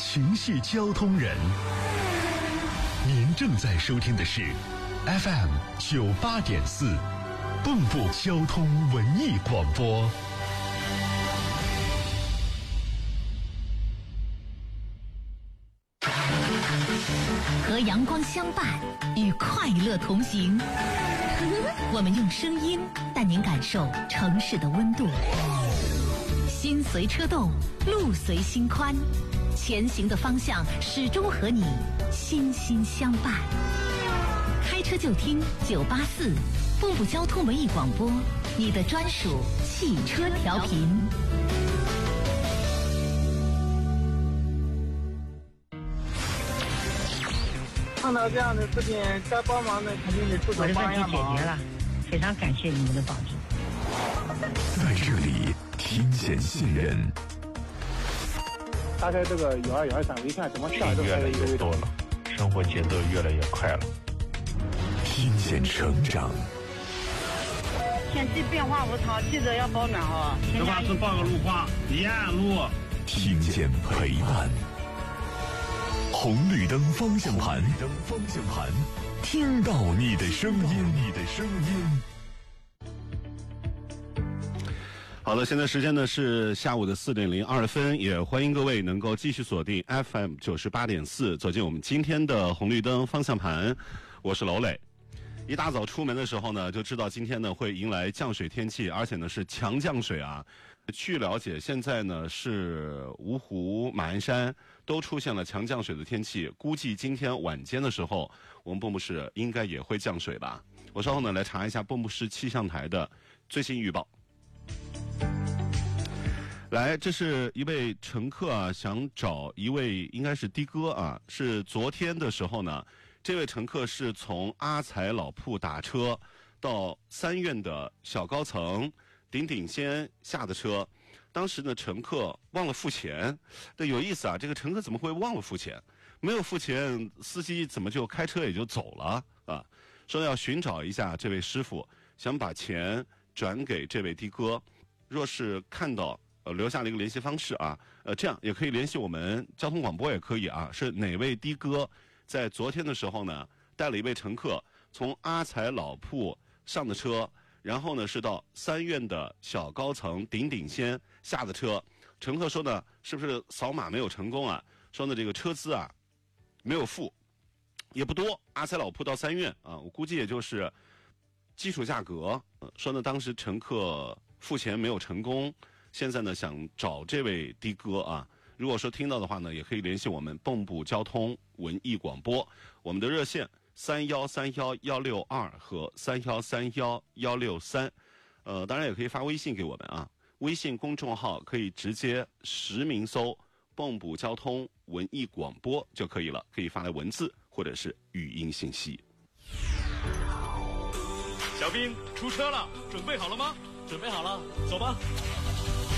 情系交通人。您正在收听的是 FM 98.4蚌埠交通文艺广播。 和阳光相伴，与快乐同行。我们用声音带您感受城市的温度。心随车动，路随心宽，前行的方向始终和你心心相伴。开车就听984蚌埠交通文艺广播，你的专属汽车调频。 碰到这样的事情，该帮忙的肯定得出手帮一下忙。 我的问题解决了，非常感谢你们的帮助。 在这里听见信任。 打开这个12131一看，怎么下都越来越多了，生活节奏越来越快了。 听见成长。 天气变化无常，记得要保暖啊！ 这把是报个路况，沿岸路。 听见陪伴。红绿灯方向盘，听到你的声音。 好了，现在时间呢是下午的4点02分，也欢迎各位能够继续锁定 FM 98.4，走进我们今天的红绿灯方向盘。我是娄磊。一大早出门的时候呢，就知道今天呢会迎来降水天气，而且呢是强降水啊。据了解，现在呢是芜湖、马鞍山都出现了强降水的天气，估计今天晚间的时候，我们蚌埠市应该也会降水吧。我稍后呢来查一下蚌埠市气象台的最新预报。来，这是一位乘客啊，想找一位应该是的哥啊，是昨天的时候呢，这位乘客是从阿财老铺打车到三院的小高层顶顶仙下的车，当时呢乘客忘了付钱。对，有意思啊，这个乘客怎么会忘了付钱？没有付钱，司机怎么就开车也就走了啊？说要寻找一下这位师傅，想把钱转给这位的哥。若是看到留下了一个联系方式啊，这样也可以联系我们交通广播也可以啊。是哪位的哥在昨天的时候呢，带了一位乘客从阿财老铺上的车，然后呢是到三院的小高层顶顶仙下的车。乘客说呢，是不是扫码没有成功啊？说呢这个车资啊没有付，也不多。阿财老铺到三院啊，我估计也就是基础价格。说呢当时乘客付钱没有成功，现在呢想找这位的哥啊。如果说听到的话呢，也可以联系我们蚌埠交通文艺广播，我们的热线3131-162和3131-163。当然也可以发微信给我们啊，微信公众号可以直接实名搜蚌埠交通文艺广播就可以了，可以发来文字或者是语音信息。 小兵出车了，准备好了吗？准备好了，走吧。